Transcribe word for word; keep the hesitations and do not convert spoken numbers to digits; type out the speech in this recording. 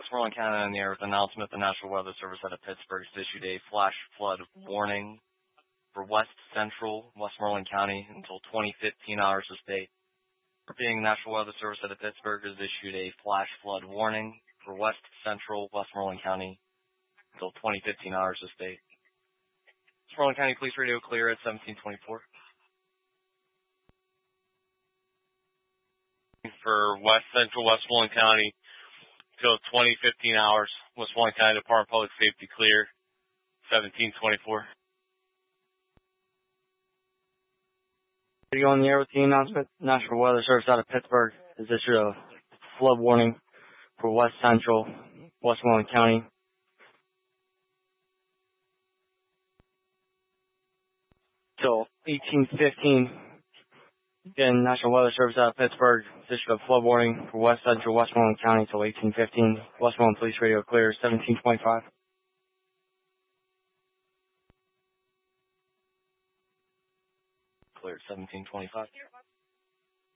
Westmoreland County on the air with an announcement. The National Weather Service out of Pittsburgh has issued a flash flood warning for west central Westmoreland County until twenty fifteen hours of state. Repeating, the National Weather Service out of Pittsburgh has issued a flash flood warning for west central Westmoreland County until twenty fifteen hours of state. Westmoreland County Police Radio clear at seventeen twenty-four. For west central Westmoreland County till twenty fifteen hours. Westmoreland County Department of Public Safety clear, seventeen twenty-four. You on the air with the announcement. National Weather Service out of Pittsburgh has issued a flood warning for west central Westmoreland County till eighteen fifteen. Again, National Weather Service out of Pittsburgh has issued a flood warning for west central Westmoreland County till eighteen fifteen. Westmoreland Police Radio clear, seventeen twenty-five. Clear, seventeen twenty-five.